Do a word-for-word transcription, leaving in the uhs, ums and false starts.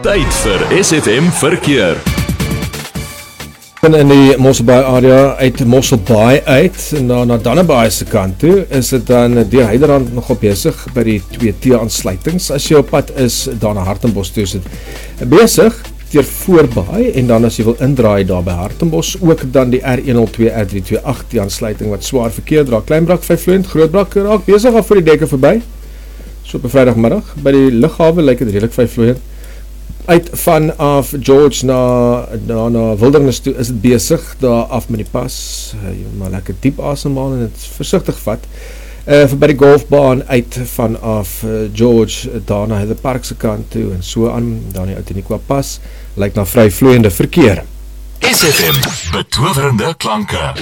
Tyd vir S F M verkeer. In die Mosselbaai area uit Mosselbaai uit na, na Dannebaai se kant toe is dit dan deur Heiderand nogal besig by die twee T aansluitings. As jy op pad is daar na Hartenbos toe is dit besig deur Voorbaai en dan as jy wil indraai daar by Hartenbos ook dan die R een nul twee R drie twee agt die aansluiting wat swaar verkeer dra. Kleinbrak vyfvloeiend, Grootbrak raak besig af voor die dekke verby. So op 'n Vrydagmiddag by die lughawe lyk dit redelik vyfvloeiend. Uit vanaf George na, na, na Wildernis toe is dit besig, daar af met die pas, uh, maar lekker diep asemhaal en het versigtig vat. Uh, vir by die golfbaan uit vanaf uh, George, daar na Heather Park se kant toe en so aan, daar nie uit die Nikwa pas, lyk na vry vloeiende verkeer. S F M, betowerende klanke.